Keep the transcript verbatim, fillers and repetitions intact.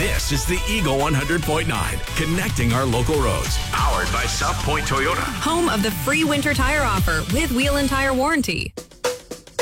This is the Eagle one hundred point nine, connecting our local roads. Powered by South Point Toyota. Home of the free winter tire offer with wheel and tire warranty.